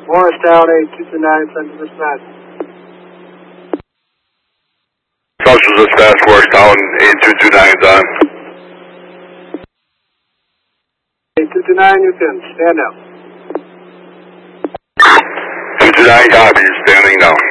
Morris Town 8229, send to dispatch. Social dispatch, Morris Town 8229 is on. 8229, you can stand up. 229 copy, standing down.